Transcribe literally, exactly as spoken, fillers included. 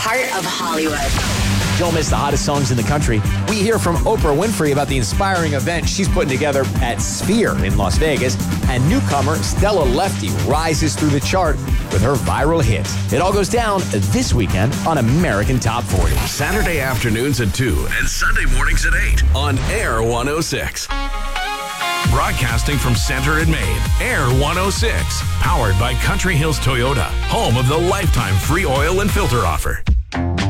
heart of Hollywood. Don't miss the hottest songs in the country. We hear from Oprah Winfrey about the inspiring event she's putting together at Sphere in Las Vegas. And newcomer Stella Lefty rises through the chart with her viral hit. It all goes down this weekend on American Top forty. Saturday afternoons at two and Sunday mornings at eight on Air one oh six. Broadcasting from Center in Maine, Air one oh six. Powered by Country Hills Toyota, home of the lifetime free oil and filter offer.